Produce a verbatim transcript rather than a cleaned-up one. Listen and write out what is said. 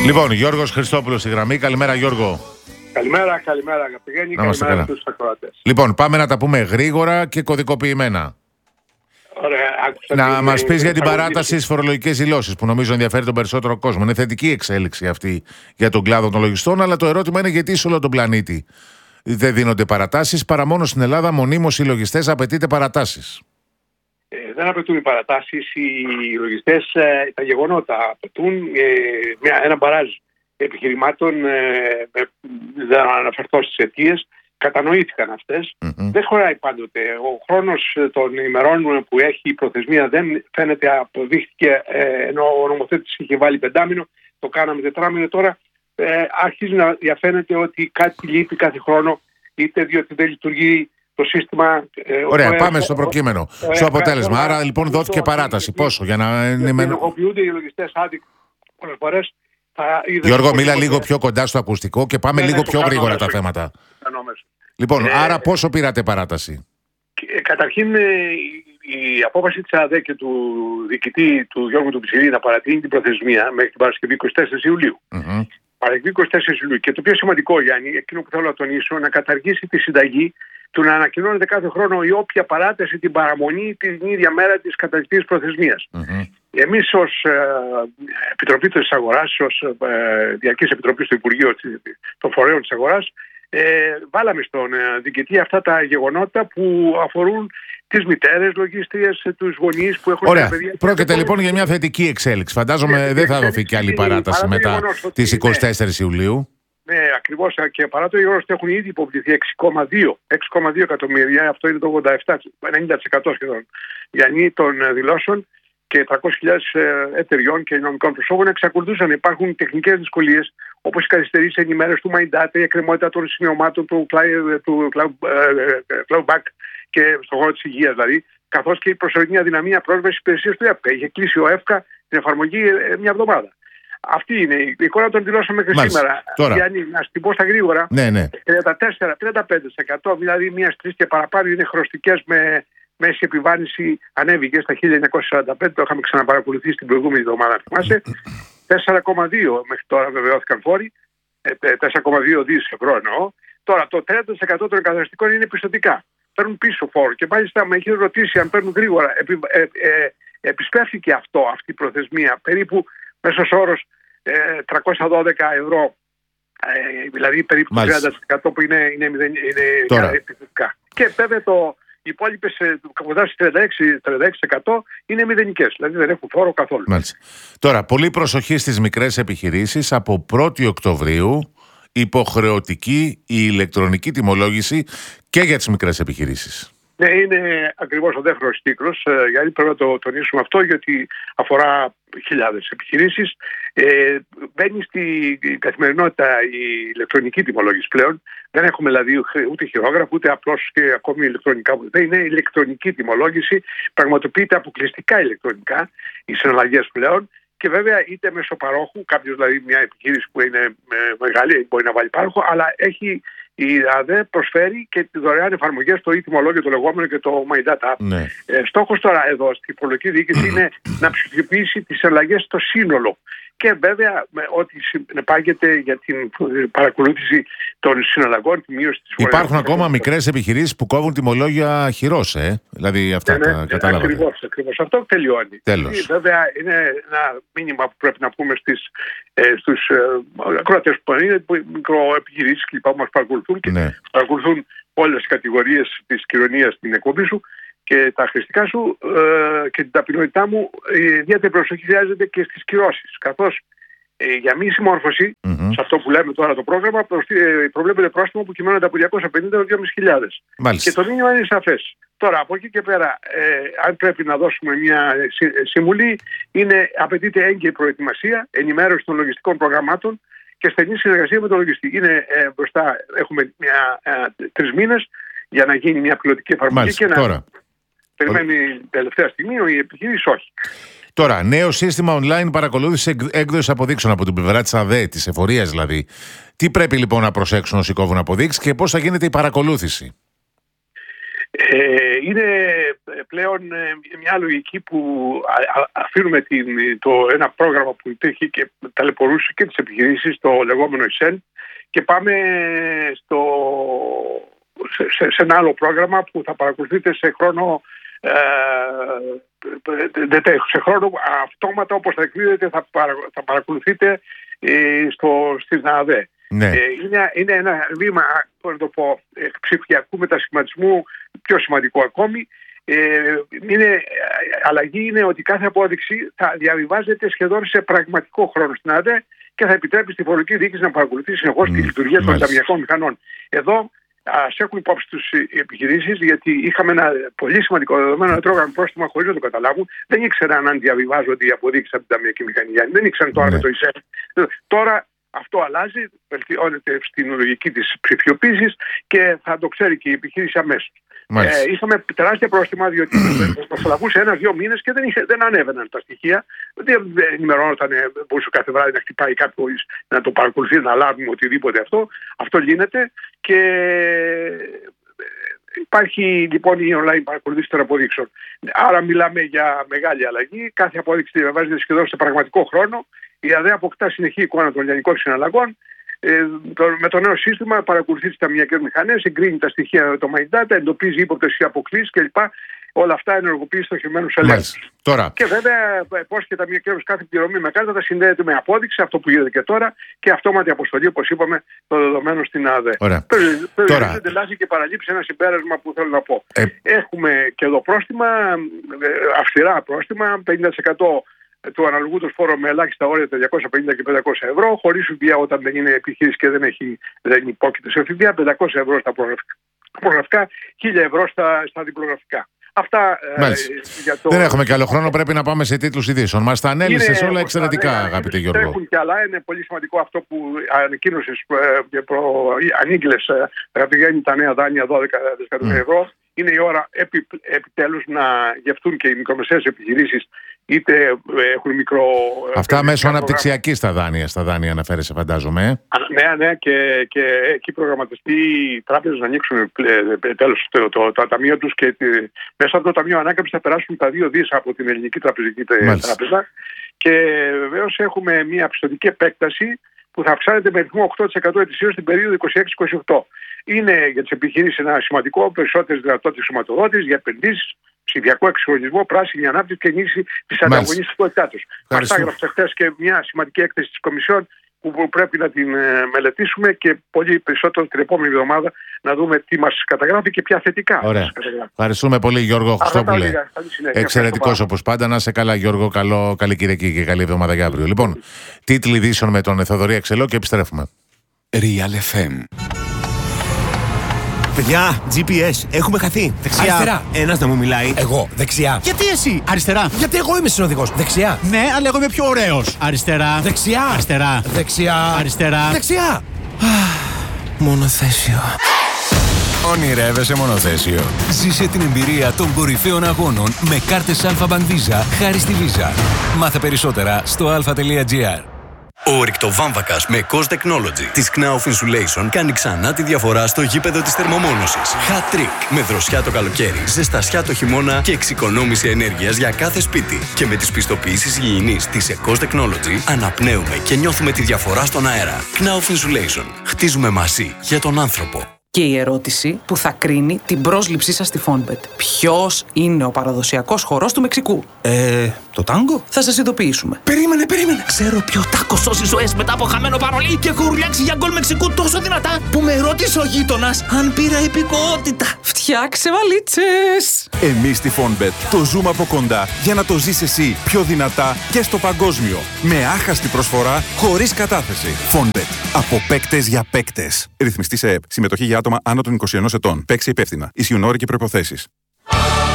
Λοιπόν, Γιώργος Χριστόπουλος στη γραμμή. Καλημέρα, Γιώργο. Καλημέρα, καλημέρα αγαπητοί. Καλημέρα στους ακροατές. Λοιπόν, πάμε να τα πούμε γρήγορα και κωδικοποιημένα. Ωραία, άκουσα να την, μας πεις για την αγωγή. παράταση στις φορολογικές δηλώσεις που νομίζω ενδιαφέρει τον περισσότερο κόσμο. Είναι θετική εξέλιξη αυτή για τον κλάδο των λογιστών, αλλά το ερώτημα είναι γιατί σε όλο τον πλανήτη δεν δίνονται παρατάσεις, παρά μόνο στην Ελλάδα μονίμως οι λογιστές απαιτείται παρατάσεις. Ε, δεν απαιτούν οι παρατάσεις, οι λογιστές, ε, τα γεγονότα απαιτούν ε, μια, ένα μπαράζ επιχειρημάτων, ε, ε, δεν αναφερθώ στις αιτίες, κατανοήθηκαν αυτές. Mm-hmm. Δεν χωράει πάντοτε. Ο χρόνος των ημερών που έχει η προθεσμία δεν φαίνεται, αποδείχθηκε, ε, ενώ ο νομοθέτης είχε βάλει πεντάμινο, το κάναμε τετράμινο τώρα. Ε, αρχίζει να διαφαίνεται ότι κάτι λείπει κάθε χρόνο, είτε διότι δεν λειτουργεί το σύστημα. Ε, Ωραία, ο, πάμε ο, στο προκείμενο, ο, στο αποτέλεσμα. ο, Άρα λοιπόν δόθηκε το, παράταση. Το, Πόσο για να ενεργοποιούνται οι λογιστές άδικα πολλές φορές. Γιώργο, μίλα λίγο πιο κοντά στο ακουστικό και πάμε ναι, λίγο ναι, πιο γρήγορα μέσα, τα θέματα. Λοιπόν, ε, άρα πόσο πήρατε παράταση? Ε, καταρχήν, ε, η, η απόφαση της ΑΔΕ και του διοικητή του Γιώργου του Ψηλή να παρατείνει την προθεσμία μέχρι την Παρασκευή είκοσι τέσσερις Ιουλίου. Mm-hmm. Παρασκευή είκοσι τέσσερις Ιουλίου. Και το πιο σημαντικό, Γιάννη, εκείνο που θέλω να τονίσω, να καταργήσει τη συνταγή του να ανακοινώνεται κάθε χρόνο η όποια παράταση, την παραμονή την ίδια μέρα της καταληκτικής προθεσμίας. Mm-hmm. Εμείς ως ε, Επιτροπή της Αγοράς, ως ε, Διαρκής Επιτροπή του Υπουργείου των Φορέων της Αγοράς, ε, βάλαμε στον ε, διοικητή αυτά τα γεγονότα που αφορούν τις μητέρες λογίστριες, τους γονείς που έχουν... Ωραία. Παιδιά. Πρόκειται λοιπόν για μια θετική εξέλιξη. Φαντάζομαι δεν θα δοθεί και άλλη παράταση μετά τις είκοσι τέσσερις ναι. Ιουλίου. Ναι, ακριβώς, και παρά το γεγονός ότι έχουν ήδη υποβληθεί έξι κόμμα δύο εκατομμύρια, αυτό είναι το ογδόντα επτά τοις εκατό, ενενήντα τοις εκατό σχεδόν, για των δηλώσεων και τριακόσιες χιλιάδες εταιριών και νομικών προσώπων, εξακολουθούσαν να υπάρχουν τεχνικές δυσκολίες, όπως οι καθυστερήσεις ενημέρωσης του MyData, η εκκρεμότητα των σημειωμάτων του, του Cloudback και στον χώρο της υγείας δηλαδή, καθώς και η προσωρινή αδυναμία πρόσβασης υπηρεσίας του ΕΦΚΑ. Είχε κλείσει ο ΕΦΚΑ την εφαρμογή μια εβδομάδα. Αυτή είναι η εικόνα των δηλώσεων μέχρι Μάλιστα. σήμερα. Τώρα. Γιάννη, να στην πω στα γρήγορα. Ναι, ναι. τριάντα τέσσερα με τριάντα πέντε τοις εκατό, δηλαδή μία τρεις και παραπάνω, είναι χρωστικές με μέση επιβάρυνση, ανέβηκε στα χίλια εννιακόσια σαράντα πέντε, το είχαμε ξαναπαρακολουθήσει την προηγούμενη εβδομάδα, θυμάσαι. τέσσερα κόμμα δύο μέχρι τώρα βεβαιώθηκαν φόροι, τέσσερα κόμμα δύο δισεκατομμύρια ευρώ εννοώ. Τώρα το τριάντα τοις εκατό των εγκαταστατικών είναι πιστωτικά. Παίρνουν πίσω φόρο και μάλιστα με έχει ρωτήσει αν παίρνουν γρήγορα. Επι, ε, ε, επισπεύθηκε αυτό, αυτή η προθεσμία, περίπου μέσος όρος ε, τριακόσια δώδεκα ευρώ, ε, δηλαδή περίπου Μάλιστα. τριάντα τοις εκατό που είναι, είναι, είναι, είναι επιστωτικά. Και βέβαια το οι υπόλοιπες κοντά στις τριάντα έξι με τριάντα έξι τοις εκατό είναι μηδενικές, δηλαδή δεν έχουν φόρο καθόλου. Μάλιστα. Τώρα, πολύ προσοχή στις μικρές επιχειρήσεις. Από πρώτη Οκτωβρίου υποχρεωτική η ηλεκτρονική τιμολόγηση και για τις μικρές επιχειρήσεις. Ναι, είναι ακριβώς ο δεύτερος κύκλος, γιατί πρέπει να το τονίσουμε αυτό, γιατί αφορά χιλιάδες επιχειρήσεις. Ε, μπαίνει στη καθημερινότητα η ηλεκτρονική τιμολόγηση πλέον. Δεν έχουμε δηλαδή ούτε χειρόγραφο, ούτε απλώς και ακόμη ηλεκτρονικά. Δεν είναι ηλεκτρονική τιμολόγηση, πραγματοποιείται αποκλειστικά ηλεκτρονικά οι συναλλαγές πλέον. Και βέβαια είτε μέσω παρόχου, κάποιος δηλαδή μια επιχείρηση που είναι μεγάλη μπορεί να βάλει πάροχο, αλλά έχει η ΑΔΕ προσφέρει και τη δωρεάν εφαρμογές στο e-τιμολόγιο το λεγόμενο και το MyData. Ναι. Ε, στόχος τώρα εδώ στην φορολογική διοίκηση είναι να ψηφιοποιήσει τις συναλλαγές στο σύνολο. Και βέβαια ό,τι συνεπάγεται για την παρακολούθηση των συναλλαγών, τη μείωση της φορολογίας. Υπάρχουν ακόμα μικρές επιχειρήσεις που κόβουν τιμολόγια χειρός, ε? Δηλαδή αυτά ναι, τα κατάλαβα. Ακριβώς, ακριβώς. Αυτό τελειώνει. Τέλος. Βέβαια είναι ένα μήνυμα που πρέπει να πούμε στις, ε, στους ε, ακροατές που είναι μικροεπιχειρήσεις κλπ. Που μας παρακολουθούν και ναι. παρακολουθούν όλες τις κατηγορίες της κοινωνίας στην εκπομπή σου. Και τα χρηστικά σου ε, και την ταπεινότητά μου, ε, ιδιαίτερη προσοχή χρειάζεται και στις κυρώσεις. Καθώς ε, για μη συμμόρφωση, mm-hmm. σε αυτό που λέμε τώρα το πρόγραμμα, ε, προβλέπεται πρόστιμο που κυμαίνονται από διακόσια πενήντα έως δύο χιλιάδες πεντακόσια. Και το μήνυμα είναι σαφές. Τώρα, από εκεί και πέρα, ε, αν πρέπει να δώσουμε μια συμβουλή, είναι, απαιτείται έγκαιρη προετοιμασία, ενημέρωση των λογιστικών προγραμμάτων και στενή συνεργασία με τον λογιστή. Είναι ε, μπροστά, έχουμε μια, ε, τρεις μήνες για να γίνει μια πιλωτική εφαρμογή. Μάλιστα, και να. Τώρα. Περιμένει τελευταία στιγμή, η επιχείρηση όχι. Τώρα, νέο σύστημα online παρακολούθηση έκδοση αποδείξεων από την πλευρά της ΑΔΕ, της εφορίας δηλαδή. Τι πρέπει λοιπόν να προσέξουν όσοι κόβουν αποδείξεις και πώς θα γίνεται η παρακολούθηση? Ε, είναι πλέον μια λογική που αφήνουμε την, το, ένα πρόγραμμα που υπήρχε και ταλαιπωρούσε και τις επιχειρήσεις, το λεγόμενο ΙΣΕΝ, και πάμε στο, σε, σε, σε ένα άλλο πρόγραμμα που θα παρακολουθείτε σε χρόνο, ε, σε χρόνο αυτόματα, όπως θα εκδίδεται, θα, παρα, θα παρακολουθείτε ε, στο, στην ΑΔΕ. Ναι. Ε, είναι, είναι ένα βήμα, να το πω, ψηφιακού μετασχηματισμού πιο σημαντικό ακόμη. Ε, είναι, αλλαγή είναι ότι κάθε απόδειξη θα διαβιβάζεται σχεδόν σε πραγματικό χρόνο στην ΑΔΕ και θα επιτρέπει στη φορολογική διοίκηση να παρακολουθεί συνεχώς mm. τη λειτουργία των ταμιακών μηχανών. Εδώ ας έχουν υπόψη τους οι επιχειρήσεις, γιατί είχαμε ένα πολύ σημαντικό δεδομένο να τρώγαμε πρόστιμα χωρίς να το καταλάβουν. Δεν ήξεραν αν διαβιβάζονται οι αποδείξεις από την ταμιακή μηχανή. Δεν ήξεραν τώρα με mm. το ΙΣΕΝ. Τώρα αυτό αλλάζει, βελτιώνεται στην λογική της ψηφιοποίησης και θα το ξέρει και η επιχείρηση αμέσως. Ε, είχαμε τεράστια πρόστιμα, διότι προσπαθούσε ένα-δύο μήνες και δεν, είχε, δεν ανέβαιναν τα στοιχεία. Δεν ενημερώνονταν, μπορούσε κάθε βράδυ να χτυπάει κάποιος να το παρακολουθεί, να λάβουμε οτιδήποτε αυτό. Αυτό γίνεται και υπάρχει λοιπόν η online παρακολουθήση των αποδείξεων. Άρα μιλάμε για μεγάλη αλλαγή. Κάθε απόδειξη διαβάζεται σχεδόν σε πραγματικό χρόνο. Η ΑΔΕ αποκτά συνεχή εικόνα των λιανικών συναλλαγών. Ε, το, με το νέο σύστημα παρακολουθεί τις ταμιακές μηχανές, εγκρίνει τα στοιχεία με το MyData, εντοπίζει ύποπτες ή αποκλήσεις κλπ. Όλα αυτά ενεργοποιεί στοχευμένους ελέγχους. Και βέβαια, πώς και τα ταμιακές κάθε πληρωμή με κάρτα θα συνδέεται με απόδειξη, αυτό που γίνεται και τώρα, και αυτόματη αποστολή, όπως είπαμε, το δεδομένο στην ΑΔΕ. Περιορίζονται τελάσει και παραλήψει ένα συμπέρασμα που θέλω να πω. Ε... Έχουμε και εδώ πρόστιμα, αυστηρά πρόστιμα, πενήντα τοις εκατό του αναλογού του φόρου με ελάχιστα όρια τριακόσια πενήντα και πεντακόσια ευρώ, χωρίς ΦΠΑ όταν δεν είναι επιχείρηση και δεν, έχει, δεν υπόκειται σε ΦΠΑ, πεντακόσια ευρώ στα προγραφικά, χίλια ευρώ στα, στα διπλογραφικά. Αυτά ε, για το... Δεν έχουμε και άλλο χρόνο, πρέπει να πάμε σε τίτλους ειδήσεων. Μας τα ανέλυσες όλα εξαιρετικά, ναι, αγαπητέ Γιώργο. Έχουν και άλλα, είναι πολύ σημαντικό αυτό που ανακοίνωσες και προ... ανήγγειλες, αγαπητέ, τα νέα δάνεια δώδεκα δισεκατομμύρια ευρώ. Είναι η ώρα επι, επιτέλους να γευτούν και οι μικρομεσαίες επιχειρήσεις, είτε έχουν μικρό... Αυτά μέσω αναπτυξιακής στα δάνεια, στα δάνεια αναφέρεσαι, φαντάζομαι. Ναι, ναι, και, και εκεί προγραμματιστεί οι τράπεζες να ανοίξουν τέλος το, το, το ταμείο τους και τη, μέσα από το Ταμείο Ανάκαμψης θα περάσουν τα δύο δις από την Ελληνική Τραπεζική Τράπεζα. Και βεβαίως έχουμε μια πιστωτική επέκταση που θα αυξάνεται με ρυθμό οκτώ τοις εκατό ετησίως στην περίοδο είκοσι έξι είκοσι οκτώ. Είναι για τις επιχειρήσεις ένα σημαντικό, περισσότερες δυνατότητες σωματοδότησης για επενδύσεις, ψηφιακό εξυγχρονισμό, πράσινη ανάπτυξη και ενίσχυση της ανταγωνιστικότητάς τους. Μας έγραψε χθες και μια σημαντική έκθεση της Κομισιόν που πρέπει να την μελετήσουμε και πολύ περισσότερο την επόμενη εβδομάδα να δούμε τι μας καταγράφει και ποια θετικά. Ωραία. Ευχαριστούμε πολύ, Γιώργο Χριστόπουλε. Εξαιρετικός όπως πάντα. Να είσαι καλά, Γιώργο. Καλό, καλή Κυριακή και καλή εβδομάδα για αύριο. Λοιπόν, τίτλοι ειδήσεων με τον Θοδωρή Αξελό και επιστρέφουμε. Real εφ εμ. Παιδιά, τζι πι ες, έχουμε χαθεί. Δεξιά. Αριστερά. Ένας να μου μιλάει. Εγώ. Δεξιά. Γιατί εσύ. Αριστερά. Γιατί εγώ είμαι συνοδηγός. Δεξιά. Ναι, αλλά εγώ είμαι πιο ωραίος. Αριστερά. Δεξιά. Αριστερά. Δεξιά. Αριστερά. Δεξιά. Μονοθέσιο. Ονειρεύεσαι μονοθέσιο. Ζήσε την εμπειρία των κορυφαίων αγώνων με κάρτες Alpha Bank Visa χάρη στη Visa. Μάθε περισσότερα στο αλφα τελεία τζι άρ. Ο ρηκτοβάμβακας με Cost Technology της Knauf Insulation κάνει ξανά τη διαφορά στο γήπεδο της θερμομόνωσης. Hat trick με δροσιά το καλοκαίρι, ζεστασιά το χειμώνα και εξοικονόμηση ενέργειας για κάθε σπίτι. Και με τις πιστοποιήσεις υγιεινής της Cost Technology αναπνέουμε και νιώθουμε τη διαφορά στον αέρα. Knauf Insulation. Χτίζουμε μαζί για τον άνθρωπο. Και η ερώτηση που θα κρίνει την πρόσληψή σας στη Fonbet. Ποιος είναι ο παραδοσιακός χορός του Μεξικού? Ε, το τάγκο? Θα σας ειδοποιήσουμε. Περίμενε, περίμενε. Ξέρω ποιο τάκο σώσει ζωές μετά από χαμένο παρολί και έχω ουρλιάξει για γκολ Μεξικού τόσο δυνατά που με ρώτησε ο γείτονας αν πήρα υπηκοότητα. Φτιάξε βαλίτσες. Εμείς στη Fonbet το ζούμε από κοντά για να το ζεις εσύ πιο δυνατά και στο παγκόσμιο. Με άχαστη προσφορά, χωρίς κατάθεση. Fonbet. Από παίκτες για παίκτες. Ρυθμιστή σε ΕΕΠ. Συμμετοχή για άτομα άνω των είκοσι ενός ετών. Παίξε υπεύθυνα. Ισχύουν όροι και προϋποθέσεις.